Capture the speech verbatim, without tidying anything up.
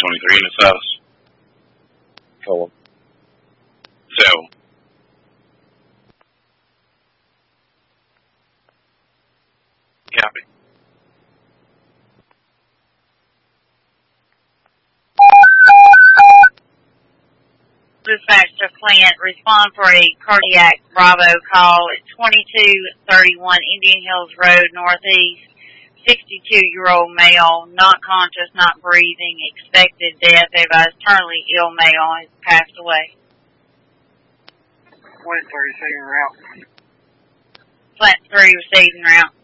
twenty-three in the south. Four. So, copy. Dispatch to Flint, respond for a cardiac Bravo call at twenty-two thirty-one Indian Hills Road, Northeast. sixty-two-year-old male, not conscious, not breathing, expected death. Advised terminally ill male has passed away. Flint three, receiving route. Flint three, receiving route.